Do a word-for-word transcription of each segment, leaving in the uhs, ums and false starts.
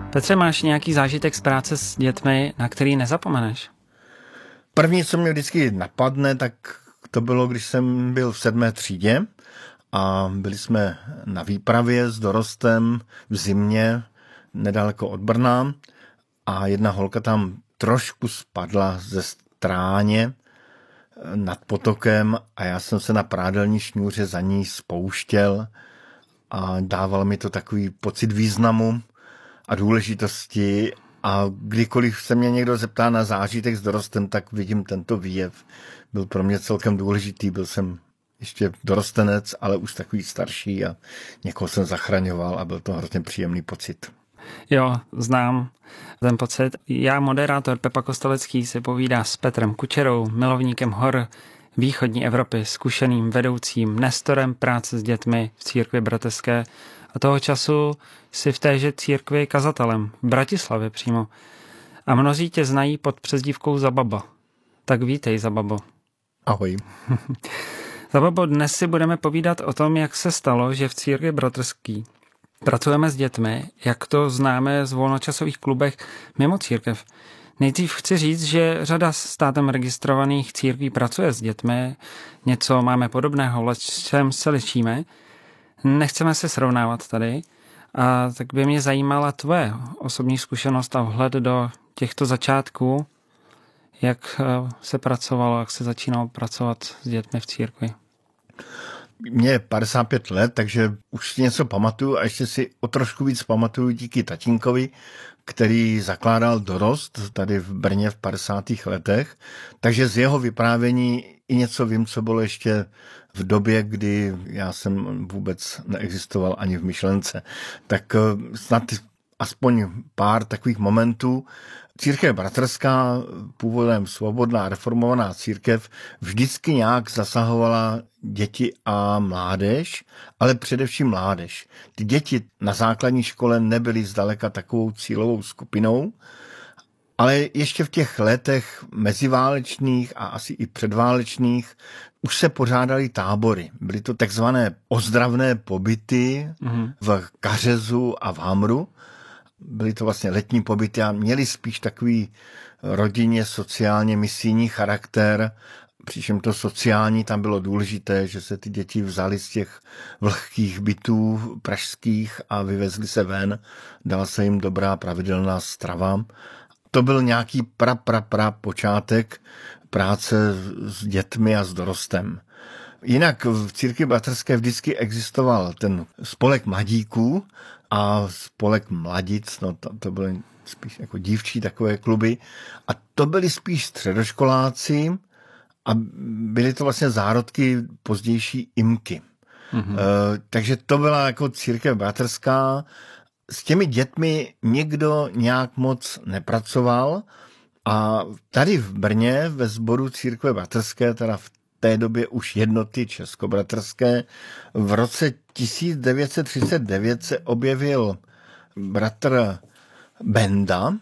Petře, máš nějaký zážitek z práce s dětmi, na který nezapomeneš? První, co mě vždycky napadne, tak to bylo, když jsem byl v sedmé třídě a byli jsme na výpravě s dorostem v zimě nedaleko od Brna a jedna holka tam trošku spadla ze stráně nad potokem a já jsem se na prádelní šňůře za ní spouštěl a dával mi to takový pocit významu a důležitosti. A kdykoliv se mě někdo zeptá na zážitek s dorostem, tak vidím tento výjev. Byl pro mě celkem důležitý, byl jsem ještě dorostenec, ale už takový starší a někoho jsem zachraňoval a byl to hrozně příjemný pocit. Jo, znám ten pocit. Já, moderátor Pepa Kostelecký, si povídá s Petrem Kučerou, milovníkem hor východní Evropy, zkušeným vedoucím, nestorem práce s dětmi v církvi bratrské a toho času si v téže církvi kazatelem, v Bratislavě přímo. A mnozí tě znají pod přezdívkou Zababa. Tak vítej, Zababo. Ahoj. Zababo, dnes si budeme povídat o tom, jak se stalo, že v církvi bratrský pracujeme s dětmi, jak to známe z volnočasových klubech mimo církev. Nejdřív chci říct, že řada státem registrovaných církví pracuje s dětmi, něco máme podobného, leč čem se lišíme. Nechceme se srovnávat tady, a tak by mě zajímala tvoje osobní zkušenost a vhled do těchto začátků, jak se pracovalo, jak se začínalo pracovat s dětmi v církvi. Mně je padesát pět let, takže už si něco pamatuju a ještě si o trošku víc pamatuju díky tatínkovi, který zakládal Dorost tady v Brně v padesátých letech. Takže z jeho vyprávění i něco vím, co bylo ještě v době, kdy já jsem vůbec neexistoval ani v myšlence. Tak snad aspoň pár takových momentů. Církev bratrská, původem svobodná reformovaná církev, vždycky nějak zasahovala děti a mládež, ale především mládež. Ty děti na základní škole nebyly zdaleka takovou cílovou skupinou, ale ještě v těch letech meziválečných a asi i předválečných už se pořádaly tábory. Byly to takzvané ozdravné pobyty mm-hmm. v Kařezu a v Hamru. Byly to vlastně letní pobyty a měly spíš takový rodině sociálně misijní charakter, přičem to sociální tam bylo důležité, že se ty děti vzali z těch vlhkých bytů pražských a vyvezli se ven, dala se jim dobrá pravidelná strava. To byl nějaký pra, pra, pra počátek práce s dětmi a s dorostem. Jinak v církvi bratrské vždycky existoval ten spolek mladíků a spolek mladic, no to, to byly spíš jako dívčí takové kluby a to byli spíš středoškoláci a byly to vlastně zárodky pozdější imky. Mm-hmm. E, takže to byla jako církev bratrská. S těmi dětmi nikdo nějak moc nepracoval a tady v Brně ve sboru církve bratrské, teda v té době už jednoty českobratrské, v roce tisíc devět set třicet devět se objevil bratr Benda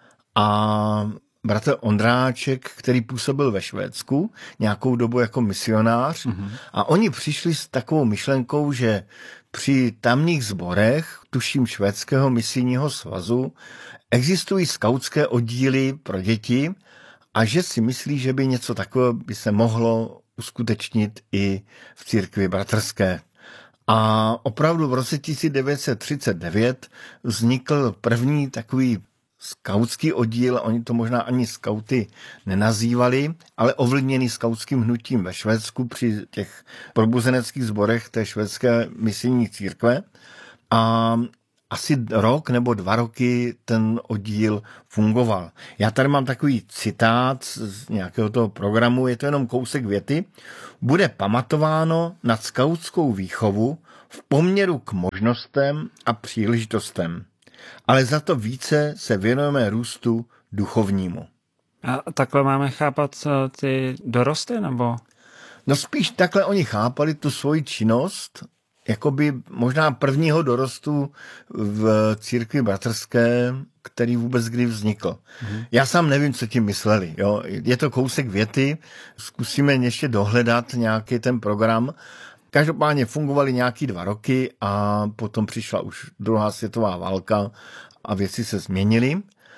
a bratr Ondráček, který působil ve Švédsku nějakou dobu jako misionář mm-hmm. a oni přišli s takovou myšlenkou, že při tamních sborech, tuším švédského misijního svazu, existují skautské oddíly pro děti a že si myslí, že by něco takového by se mohlo uskutečnit i v církvi bratrské. A opravdu v roce tisíc devět set třicet devět vznikl první takový skautský oddíl, oni to možná ani skauty nenazývali, ale ovlivněný skautským hnutím ve Švédsku při těch probuzeneckých sborech té švédské misijní církve. A asi rok nebo dva roky ten oddíl fungoval. Já tady mám takový citát z nějakého toho programu, je to jenom kousek věty. Bude pamatováno nad skautskou výchovu v poměru k možnostem a příležitostem, ale za to více se věnujeme růstu duchovnímu. A takhle máme chápat ty dorosty, nebo? No spíš takhle oni chápali tu svoji činnost, jakoby možná prvního dorostu v církvi bratrské, který vůbec kdy vznikl. Mm. Já sám nevím, co tím mysleli. Jo. Je to kousek věty, zkusíme ještě dohledat nějaký ten program. Každopádně fungovaly nějaký dva roky a potom přišla už druhá světová válka a věci se změnily.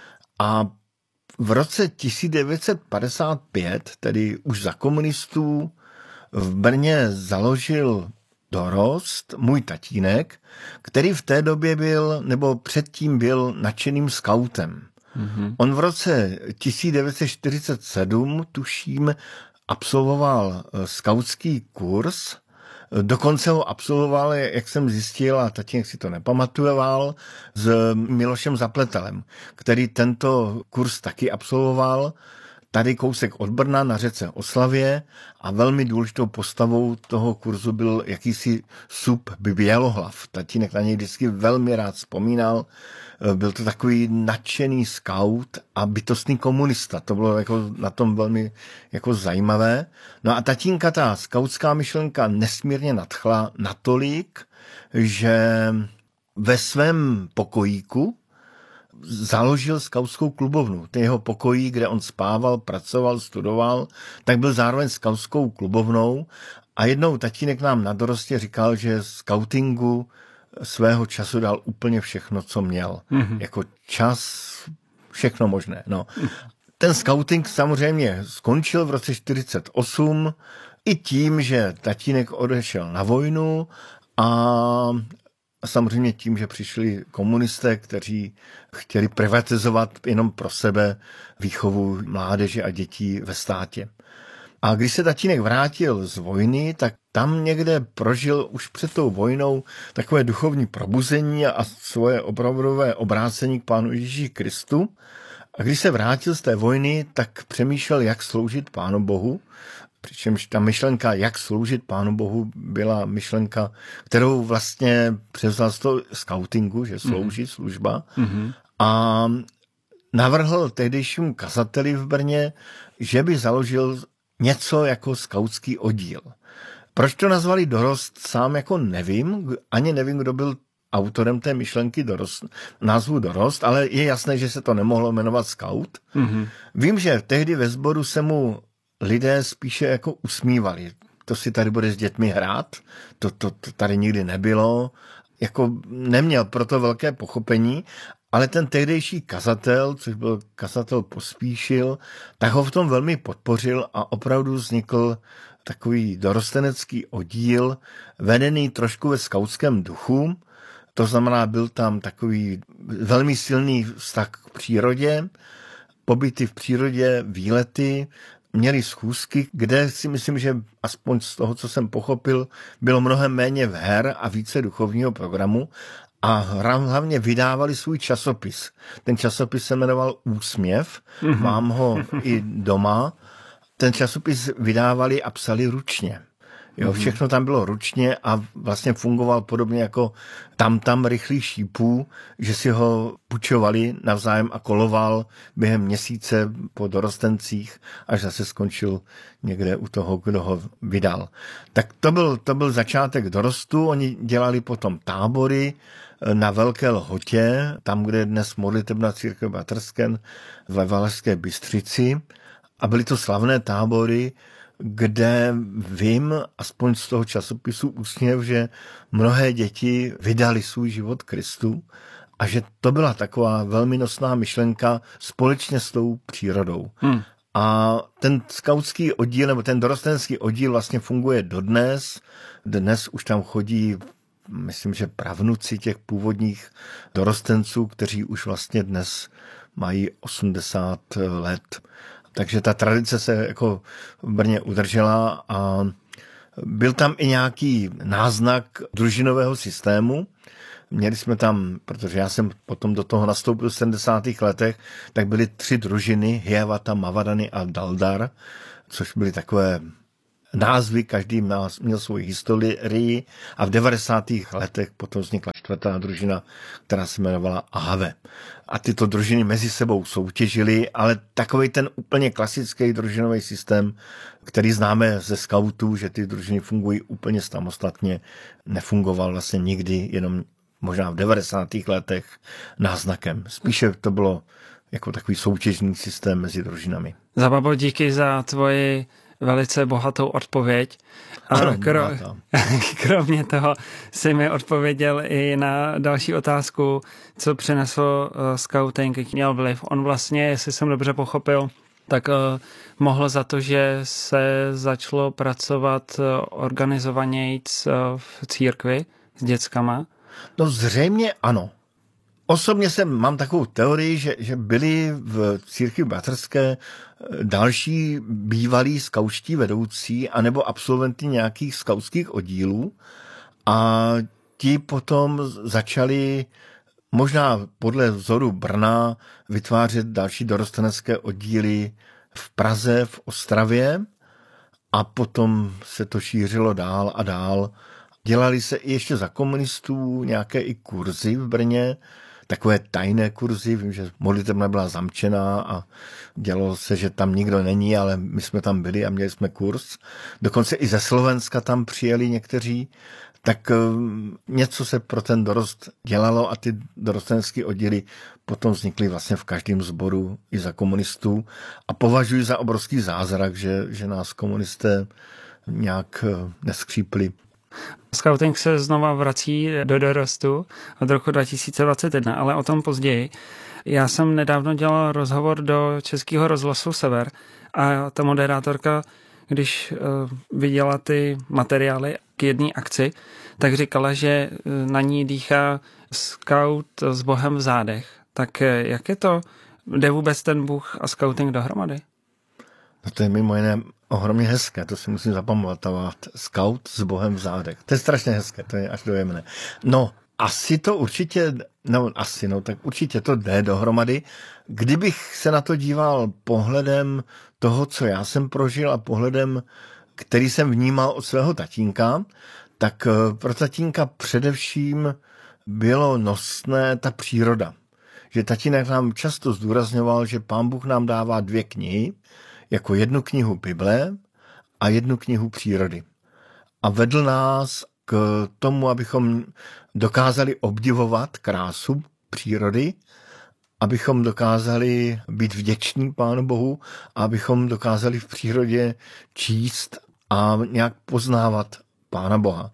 A v roce tisíc devět set padesát pět, tedy už za komunistů, v Brně založil Dorost, můj tatínek, který v té době byl, nebo předtím byl nadšeným skautem. Mm-hmm. On v roce tisíc devět set čtyřicet sedm, tuším, absolvoval skautský kurz. Dokonce ho absolvoval, jak jsem zjistil, a tatínek si to nepamatujoval, s Milošem Zapletelem, který tento kurz taky absolvoval, tady kousek od Brna na řece Oslavě, a velmi důležitou postavou toho kurzu byl jakýsi Sub Bělohlav. Tatínek na něj vždycky velmi rád vzpomínal. Byl to takový nadšený skaut a bytostný komunista. To bylo jako na tom velmi jako zajímavé. No a tatínka ta skautská myšlenka nesmírně nadchla natolik, že ve svém pokojíku založil skautskou klubovnu. Ten jeho pokojí, kde on spával, pracoval, studoval, tak byl zároveň skautskou klubovnou. A jednou tatínek nám na dorostě říkal, že skautingu svého času dal úplně všechno, co měl. Mm-hmm. Jako čas, všechno možné. No. Ten skauting samozřejmě skončil v roce čtyřicet osm i tím, že tatínek odešel na vojnu a samozřejmě tím, že přišli komunisté, kteří chtěli privatizovat jenom pro sebe výchovu mládeže a dětí ve státě. A když se tatínek vrátil z vojny, tak tam někde prožil už před tou vojnou takové duchovní probuzení a svoje opravdové obrácení k Pánu Ježíši Kristu. A když se vrátil z té vojny, tak přemýšlel, jak sloužit Pánu Bohu. Přičemž ta myšlenka, jak sloužit Pánu Bohu, byla myšlenka, kterou vlastně převzal z toho skautingu, že slouží, mm-hmm. služba. Mm-hmm. A navrhl tehdejšímu kazateli v Brně, že by založil něco jako skautský oddíl. Proč to nazvali Dorost, sám jako nevím, ani nevím, kdo byl autorem té myšlenky Dorost, názvu Dorost, ale je jasné, že se to nemohlo jmenovat skaut. Mm-hmm. Vím, že tehdy ve sboru se mu lidé spíše jako usmívali. To si tady bude s dětmi hrát, to, to, to tady nikdy nebylo. Jako neměl proto velké pochopení, ale ten tehdejší kazatel, což byl kazatel Pospíšil, tak ho v tom velmi podpořil a opravdu vznikl takový dorostenecký oddíl, vedený trošku ve skautském duchu. To znamená, byl tam takový velmi silný vztah k přírodě, pobyty v přírodě, výlety, měli schůzky, kde si myslím, že aspoň z toho, co jsem pochopil, bylo mnohem méně her a více duchovního programu a hlavně vydávali svůj časopis. Ten časopis se jmenoval Úsměv, mm-hmm. mám ho i doma. Ten časopis vydávali a psali ručně. Jo, všechno tam bylo ručně a vlastně fungoval podobně jako tam tam rychlých šípů, že si ho půjčovali navzájem a koloval během měsíce po dorostencích, až zase skončil někde u toho, kdo ho vydal. Tak to byl, to byl začátek dorostu, oni dělali potom tábory na Velké Lhotě, tam, kde je dnes modlitebna církve Bratrské ve Valašské Bystřici, a byly to slavné tábory, kde vím, aspoň z toho časopisu Úsměv, že mnohé děti vydali svůj život Kristu a že to byla taková velmi nosná myšlenka společně s tou přírodou. Hmm. A ten skautský oddíl, nebo ten dorostenský oddíl vlastně funguje dodnes. Dnes už tam chodí, myslím, že pravnuci těch původních dorostenců, kteří už vlastně dnes mají osmdesát let. Takže ta tradice se jako v Brně udržela a byl tam i nějaký náznak družinového systému. Měli jsme tam, protože já jsem potom do toho nastoupil v sedmdesátých letech, tak byly tři družiny, Hiawatha, Mavadany a Daldar, což byly takové názvy, každý měl svoji historii a v devadesátých letech potom vznikla čtvrtá družina, která se jmenovala Ahave. A tyto družiny mezi sebou soutěžily, ale takovej ten úplně klasický družinový systém, který známe ze skautů, že ty družiny fungují úplně samostatně, nefungoval vlastně nikdy, jenom možná v devadesátých letech náznakem. Spíše to bylo jako takový soutěžní systém mezi družinami. Zababo, díky za tvoji velice bohatou odpověď. A ano, kro... kromě toho si mi odpověděl i na další otázku, co přinesl uh, scouting, jaký měl vliv. On vlastně, jestli jsem dobře pochopil, tak uh, mohl za to, že se začalo pracovat uh, organizovanějc uh, v církvi s dětskama. No zřejmě ano. Osobně jsem, mám takovou teorii, že, že byli v církvi bratrské další bývalí skautští vedoucí anebo absolventy nějakých skautských oddílů a ti potom začali možná podle vzoru Brna vytvářet další dorostenecké oddíly v Praze, v Ostravě a potom se to šířilo dál a dál. Dělali se i ještě za komunistů nějaké i kurzy v Brně, takové tajné kurzy, vím, že modlitebna byla zamčená a dělalo se, že tam nikdo není, ale my jsme tam byli a měli jsme kurz. Dokonce i ze Slovenska tam přijeli někteří, tak něco se pro ten dorost dělalo a ty dorostenecké oddíly potom vznikly vlastně v každém sboru i za komunistů a považuji za obrovský zázrak, že, že nás komunisté nějak neskřípli. Scouting se znova vrací do dorostu od roku dva tisíce dvacet jedna, ale o tom později. Já jsem nedávno dělal rozhovor do Českého rozhlasu Sever a ta moderátorka, když uh, viděla ty materiály k jedné akci, tak říkala, že na ní dýchá scout s Bohem v zádech. Tak jak je to? Jde vůbec ten Bůh a scouting dohromady? No to je mimo jiné ohromně hezké, to si musím zapamatovat. Scout s Bohem v zádech. To je strašně hezké, to je až dojemné. No, asi to určitě, no asi, no tak určitě to jde dohromady. Kdybych se na to díval pohledem toho, co já jsem prožil a pohledem, který jsem vnímal od svého tatínka, tak pro tatínka především bylo nosné ta příroda. Že tatínek nám často zdůrazňoval, že Pán Bůh nám dává dvě knihy, jako jednu knihu Bible a jednu knihu přírody. A vedl nás k tomu, abychom dokázali obdivovat krásu přírody, abychom dokázali být vděční Pánu Bohu a abychom dokázali v přírodě číst a nějak poznávat Pána Boha.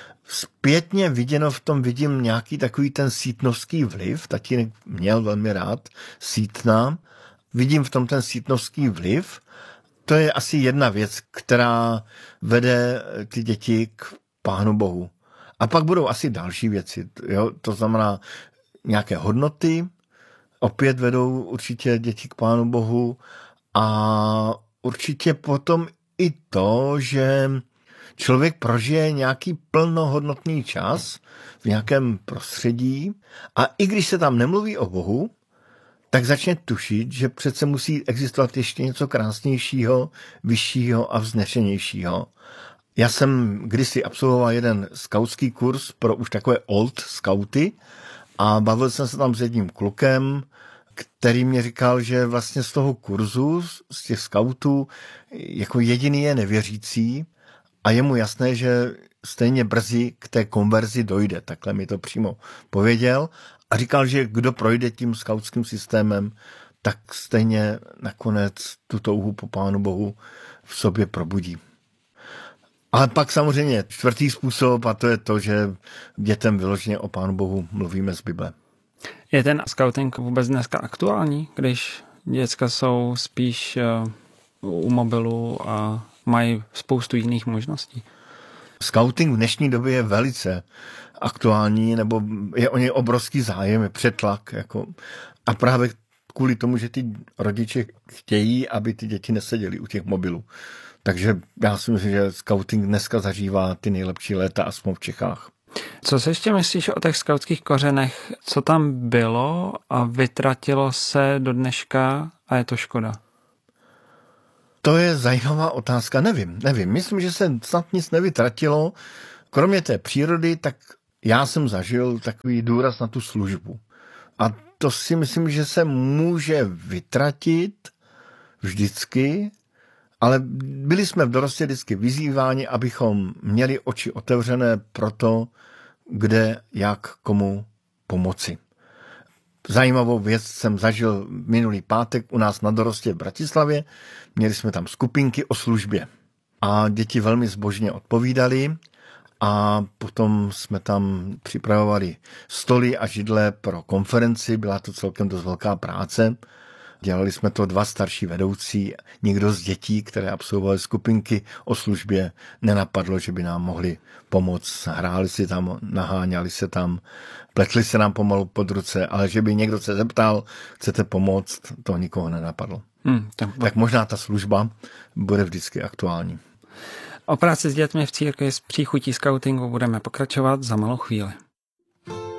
Zpětně viděno v tom vidím nějaký takový ten sítnovský vliv, tatínek měl velmi rád sítna, vidím v tom ten sítnovský vliv. To je asi jedna věc, která vede ty děti k Pánu Bohu. A pak budou asi další věci. Jo? To znamená nějaké hodnoty, opět vedou určitě děti k Pánu Bohu a určitě potom i to, že člověk prožije nějaký plnohodnotný čas v nějakém prostředí a i když se tam nemluví o Bohu, tak začne tušit, že přece musí existovat ještě něco krásnějšího, vyššího a vznešenějšího. Já jsem kdysi absolvoval jeden skautský kurz pro už takové old skauty a bavil jsem se tam s jedním klukem, který mě říkal, že vlastně z toho kurzu, z těch skautů, jako jediný je nevěřící a je mu jasné, že stejně brzy k té konverzi dojde. Takhle mi to přímo pověděl. A říkal, že kdo projde tím skautským systémem, tak stejně nakonec tu touhu po Pánu Bohu v sobě probudí. Ale pak samozřejmě čtvrtý způsob, a to je to, že dětem vyloženě o Pánu Bohu mluvíme z Bible. Je ten scouting vůbec dneska aktuální, když děcka jsou spíš u mobilu a mají spoustu jiných možností? Scouting v dnešní době je velice aktuální, nebo je o něj obrovský zájem, je přetlak. Jako, a právě kvůli tomu, že ty rodiče chtějí, aby ty děti neseděly u těch mobilů. Takže já si myslím, že scouting dneska zažívá ty nejlepší léta, aspoň v Čechách. Co si ještě myslíš o těch skautských kořenech? Co tam bylo a vytratilo se do dneška a je to škoda? To je zajímavá otázka. Nevím, nevím. Myslím, že se snad nic nevytratilo. Kromě té přírody, tak já jsem zažil takový důraz na tu službu. A to si myslím, že se může vytratit vždycky, ale byli jsme v dorostě vždycky vyzýváni, abychom měli oči otevřené pro to, kde, jak, komu pomoci. Zajímavou věc jsem zažil minulý pátek u nás na Dorostě v Bratislavě. Měli jsme tam skupinky o službě a děti velmi zbožně odpovídali a potom jsme tam připravovali stoly a židle pro konferenci. Byla to celkem dost velká práce. Dělali jsme to dva starší vedoucí. Nikdo z dětí, které absolvovali skupinky o službě, nenapadlo, že by nám mohli pomoct. Hráli si tam, naháňali se tam, pletli se nám pomalu pod ruce, ale že by někdo se zeptal, chcete pomoct, to nikoho nenapadlo. Hmm, tak... tak možná ta služba bude vždycky aktuální. O práci s dětmi v církvi s příchutí skautingu budeme pokračovat za malou chvíli.